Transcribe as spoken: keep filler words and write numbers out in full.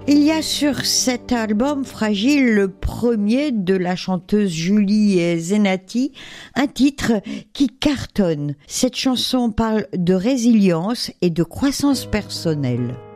Il y a sur cet album Fragile, le premier de la chanteuse Julie Zenati, un titre qui cartonne. Cette chanson parle de résilience et de croissance personnelle.